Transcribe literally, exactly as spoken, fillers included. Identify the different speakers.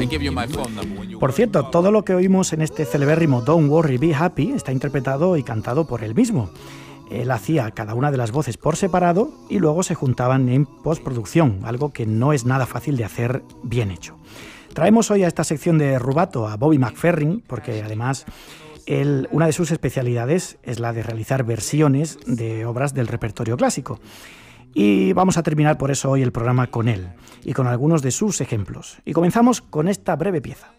Speaker 1: Por cierto, todo lo que oímos en este celebérrimo Don't Worry, Be Happy está interpretado y cantado por él mismo. Él hacía cada una de las voces por separado y luego se juntaban en postproducción, algo que no es nada fácil de hacer bien hecho. Traemos hoy a esta sección de Rubato a Bobby McFerrin, porque además él, una de sus especialidades es la de realizar versiones de obras del repertorio clásico. Y vamos a terminar por eso hoy el programa con él y con algunos de sus ejemplos. Y comenzamos con esta breve pieza.